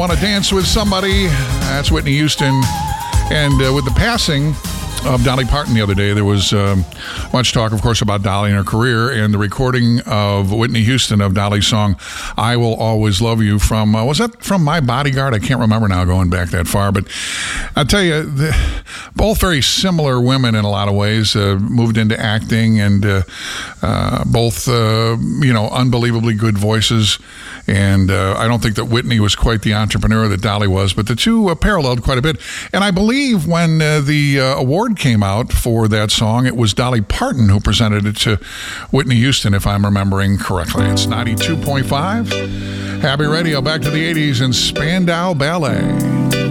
Want to Dance with Somebody. That's Whitney Houston. And with the passing of Dolly Parton the other day, there was much talk, of course, about Dolly and her career, and the recording of Whitney Houston of Dolly's song I Will Always Love You from, was that from My Bodyguard? I can't remember now going back that far, but I'll tell you, both very similar women in a lot of ways, moved into acting, and both, unbelievably good voices. And I don't think that Whitney was quite the entrepreneur that Dolly was, but the two paralleled quite a bit. And I believe when the award came out for that song, it was Dolly Parton who presented it to Whitney Houston, if I'm remembering correctly. It's 92.5. Happy Radio, back to the 80s and Spandau Ballet.